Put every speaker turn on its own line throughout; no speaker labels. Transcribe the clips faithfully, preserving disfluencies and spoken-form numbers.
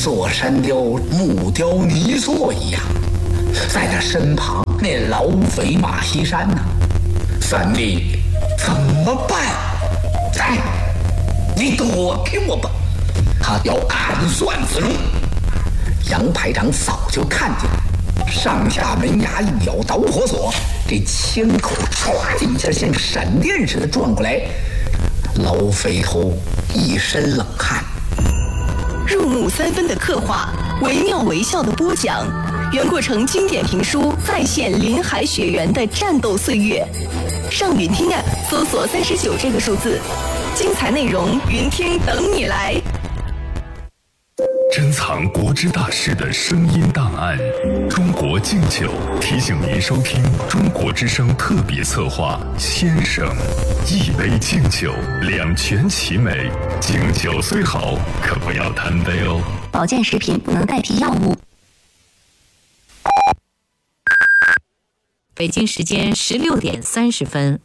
座山雕木雕泥塑一样，在他身旁那老匪马锡山呢、啊？三弟，怎么办？来，你躲给我吧！他要暗算子龙。杨排长早就看见了，上下门牙一咬导火索，这枪口唰的一下像闪电似的转过来。老匪头一身冷汗。
入木三分的刻画，惟妙惟肖的播讲，袁阔成经典评书再现林海雪原的战斗岁月。上云听 App 搜索三十九这个数字，精彩内容云听等你来。
珍藏国之大事的声音档案，中国敬酒提醒您收听中国之声特别策划《先生》，一杯敬酒，两全其美。敬酒虽好，可不要贪杯哦。
保健食品不能代替药物。
北京时间十六点三十分。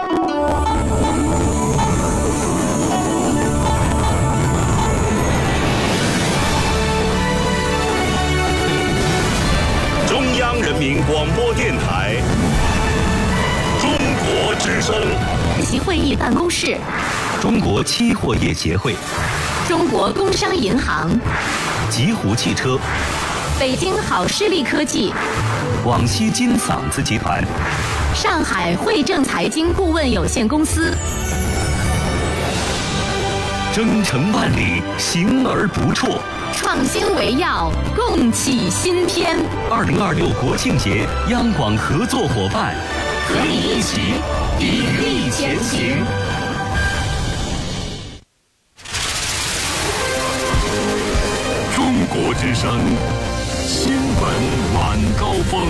中央人民广播电台，中国之声。
主席会议办公室，
中国期货业协会，
中国工商银行，
极狐汽车，
北京好视力科技，
广西金嗓子集团，
上海汇正财经顾问有限公司。
征程万里，行而不辍。
创新为要，共启新篇。
二零二六国庆节，央广合作伙伴，
和你一起砥砺前行。
中国之声新闻晚高峰。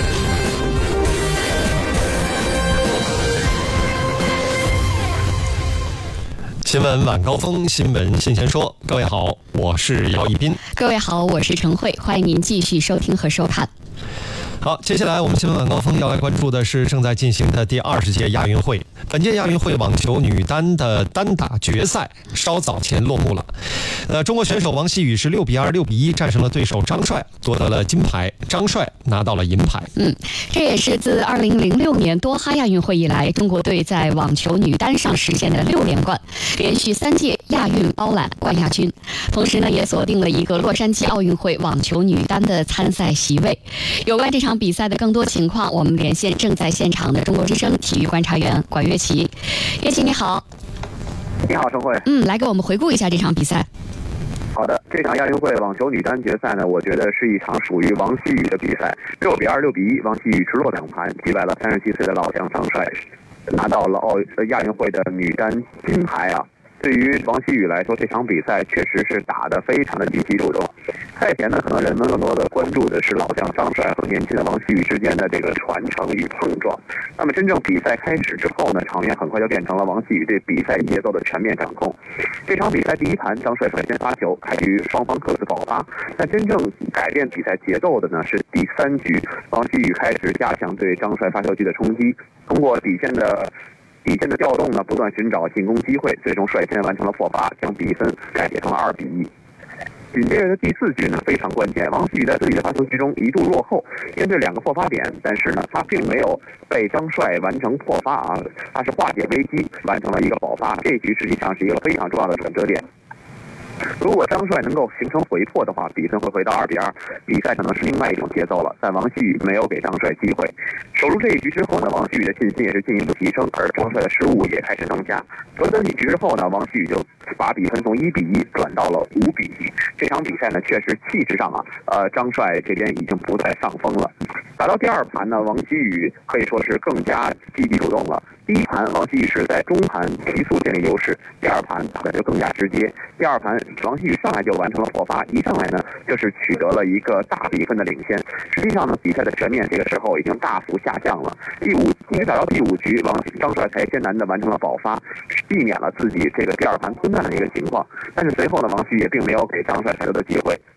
新闻晚高峰，新闻新鲜说。各位好，我是姚一斌。
各位好，我是陈慧，欢迎您继续收听和收看。
好，接下来我们新闻晚高峰要来关注的是正在进行的第二十届亚运会。本届亚运会网球女单的单打决赛稍早前落幕了。呃，中国选手王希雨是六比二、六比一战胜了对手张帅，夺得了金牌。张帅拿到了银牌。
嗯，这也是自二零零六年多哈亚运会以来，中国队在网球女单上实现的六连冠，连续三届亚运包揽冠亚军。同时呢，也锁定了一个洛杉矶奥运会网球女单的参赛席位。有关这场比赛的更多情况，我们连线正在现场的中国之声体育观察员管乐琪。乐琪你好。
你好，陈慧。
嗯，来给我们回顾一下这场比赛。
好的，这场亚运会网球女单决赛呢，我觉得是一场属于王希雨的比赛。六比二、六比一，王希雨直落两盘击败了三十七岁的老将张帅，拿到了奥亚运会的女单金牌啊。对于王希雨来说，这场比赛确实是打得非常的积极主动。赛前呢，可能人们更多的关注的是老将张帅和年轻的王希雨之间的这个传承与碰撞。那么真正比赛开始之后呢，场面很快就变成了王希雨对比赛节奏的全面掌控。这场比赛第一盘，张帅率先发球，开局双方各自爆发。但真正改变比赛节奏的呢，是第三局，王希雨开始加强对张帅发球机的冲击，通过底线的。底线的调动呢，不断寻找进攻机会，最终率先完成了破发，将比分改写成了二比一。紧接着的第四局呢，非常关键，王希雨在自己的发球局中一度落后，面对两个破发点，但是呢，他并没有被张帅完成破发啊，他是化解危机，完成了一个保发。这局实际上是一个非常重要的转折点。如果张帅能够形成回破的话，比分会回到二比二，比赛可能是另外一种节奏了。但王希雨没有给张帅机会，守住这一局之后呢，王希雨的信心也是进一步提升，而张帅的失误也开始增加。短短几局之后呢，王希雨就把比分从一比一转到了五比一。这场比赛呢，确实气势上啊，呃，张帅这边已经不在上风了。打到第二盘呢，王希雨可以说是更加积极主动了。第一盘王希雨是在中盘提速建立优势，第二盘打的就更加直接。第二盘王希雨上来就完成了破发，一上来呢就是取得了一个大比分的领先。实际上呢，比赛的全面这个时候已经大幅下降了。第五一直打到第五局，王张帅才艰难的完成了保发，避免了自己这个第二盘吞战的一个情况。但是随后呢，王希雨也并没有给张帅太多的机会。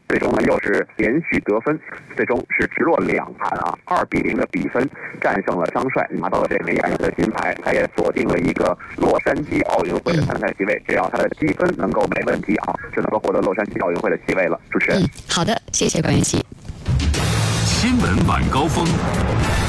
最终呢又是连续得分，最终是直落两盘啊，二比零的比分战胜了张帅，拿到了这枚亚运会的金牌。他也锁定了一个洛杉矶奥运会的参赛席位，只要他的积分能够没问题啊，就能够获得洛杉矶奥运会的席位了。主持人，
嗯，好的，谢谢关元熙。
新闻晚高峰。